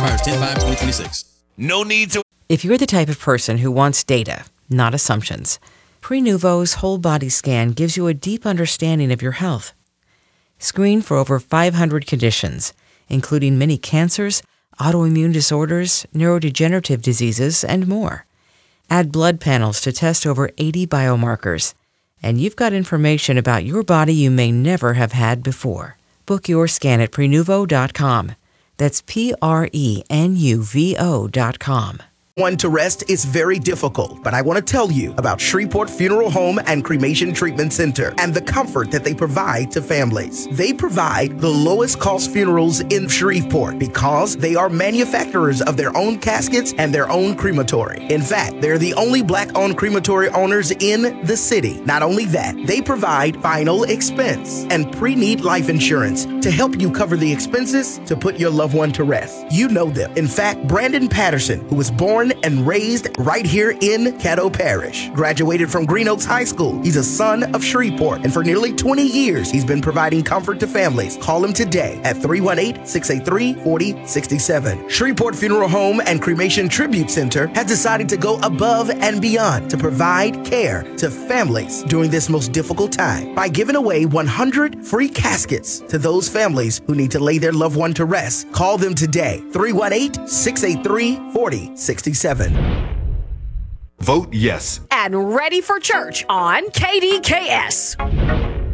Expires 10/5/2026. No need to. If you're the type of person who wants data, not assumptions, Prenuvo's whole body scan gives you a deep understanding of your health. Screen for over 500 conditions, including many cancers, autoimmune disorders, neurodegenerative diseases, and more. Add blood panels to test over 80 biomarkers, and you've got information about your body you may never have had before. Book your scan at Prenuvo.com. That's Prenuvo.com. One to rest is very difficult, but I want to tell you about Shreveport Funeral Home and Cremation Treatment Center and the comfort that they provide to families. They provide the lowest cost funerals in Shreveport because they are manufacturers of their own caskets and their own crematory. In fact, they're the only Black-owned crematory owners in the city. Not only that, they provide final expense and pre-need life insurance to help you cover the expenses to put your loved one to rest. You know them. In fact, Brandon Patterson, who was born and raised right here in Caddo Parish, graduated from Green Oaks High School. He's a son of Shreveport, and for nearly 20 years, he's been providing comfort to families. Call him today at 318-683-4067. Shreveport Funeral Home and Cremation Tribute Center has decided to go above and beyond to provide care to families during this most difficult time by giving away 100 free caskets to those families who need to lay their loved one to rest. Call them today, 318-683-4067. Vote yes. And ready for church on KDKS.